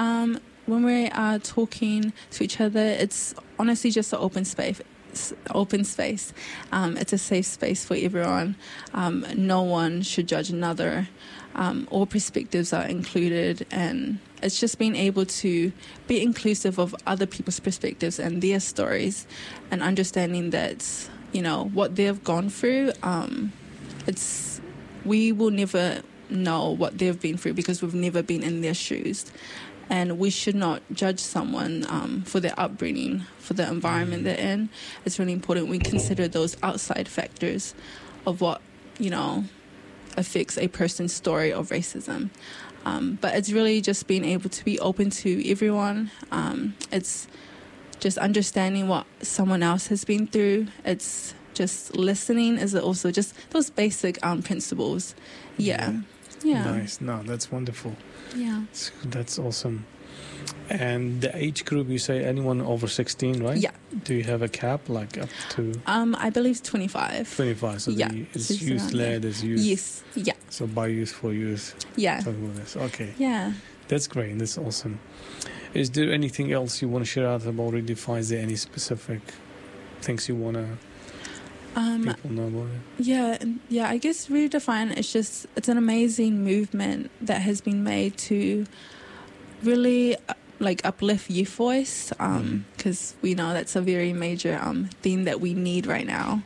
When we are talking to each other, it's honestly just an open space. It's a safe space for everyone. No one should judge another. All perspectives are included, and it's just being able to be inclusive of other people's perspectives and their stories, and understanding that, you know, what they've gone through, we will never know what they've been through because we've never been in their shoes. And we should not judge someone for their upbringing, for the environment they're in. It's really important we consider those outside factors of what, you know, affects a person's story of racism. But it's really just being able to be open to everyone. It's just understanding what someone else has been through. It's just listening is also just those basic principles. Yeah. Nice. No, that's wonderful. Yeah. That's awesome. And the age group, you say anyone over 16, right? Yeah. Do you have a cap, like up to? I believe 25. 25. So it's youth-led, it's youth. Yes. Yeah. So by youth for youth. Yeah. Okay. Yeah. That's great. That's awesome. Is there anything else you want to share out about Redefine? Is there any specific things you want to people know about it? Yeah. I guess Redefine is it's an amazing movement that has been made to really uplift youth voice, because we know that's a very major thing that we need right now.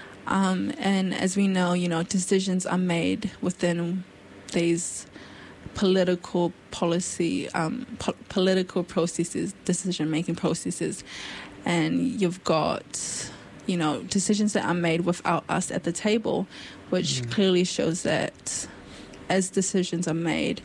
And as we know, you know, decisions are made within these political policy, political processes, decision-making processes, and you've got, you know, decisions that are made without us at the table, which clearly shows that as decisions are made,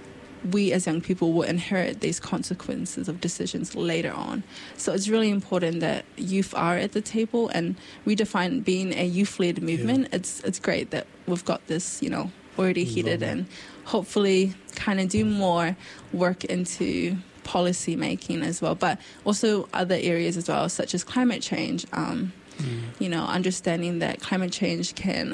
we as young people will inherit these consequences of decisions later on. So it's really important that youth are at the table, and Redefine being a youth-led movement, it's great that we've got this, you know, already heated, and hopefully kind of do more work into policy making as well, but also other areas as well, such as climate change. You know, understanding that climate change can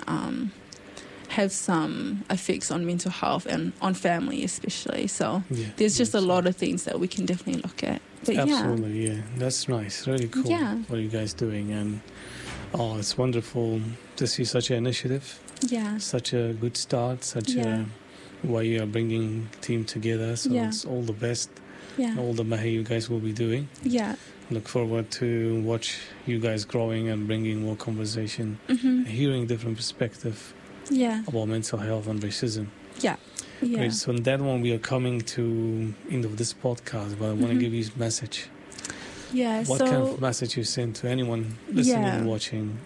have some effects on mental health and on family especially. So there's just a lot of things that we can definitely look at. But absolutely, yeah. That's nice. Really cool what you guys doing. And it's wonderful to see such an initiative. Yeah. Such a good start, such a way you are bringing team together. So it's all the best. Yeah. All the mahi you guys will be doing. Yeah. Look forward to watch you guys growing and bringing more conversation, hearing different perspective about mental health and racism. Yeah. Great. So on that one, we are coming to end of this podcast, but I want to give you a message. Yeah. What kind of message you send to anyone listening and watching?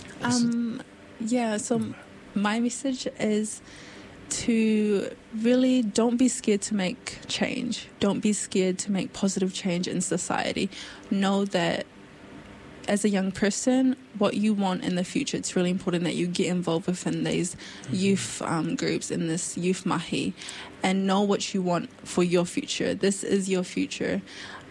So my message is to really don't be scared to make change. Don't be scared to make positive change in society. Know that as a young person, what you want in the future, it's really important that you get involved within these youth groups, in this youth mahi, and know what you want for your future. This is your future.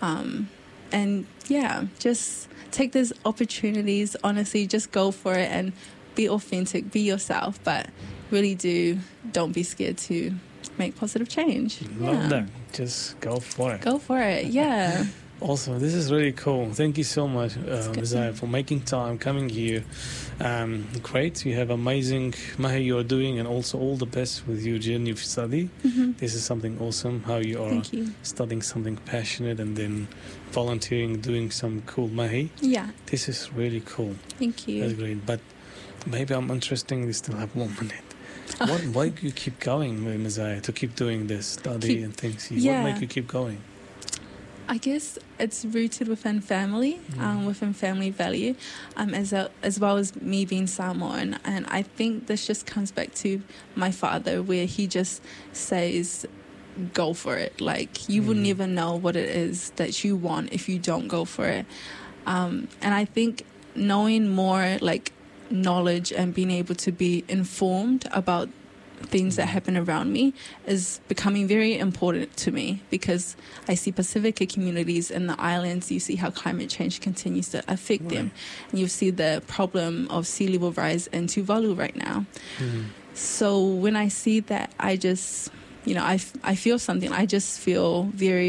Just take these opportunities. Honestly, just go for it and be authentic, be yourself, but really don't be scared to make positive change. Love that. Just go for it. Go for it, yeah. Awesome. This is really cool. Thank you so much, Messiah, for making time, coming here. Great. You have amazing mahi you're doing, and also all the best with your journey of study. This is something awesome, how you are studying something passionate and then volunteering, doing some cool mahi. Yeah. This is really cool. Thank you. That's great. But maybe I'm interesting. We still have 1 minute. Why do you keep going, Messiah, to keep doing this study and things? What makes you keep going? I guess it's rooted within family, within family value, as well as me being Samoan. And I think this just comes back to my father, where he just says, go for it. Like, you will never know what it is that you want if you don't go for it. And I think knowing more, like, knowledge and being able to be informed about things that happen around me is becoming very important to me, because I see Pacifica communities in the islands. You see how climate change continues to affect them, and you see the problem of sea level rise in Tuvalu right now. So when I see that, I just, I feel something. I just feel very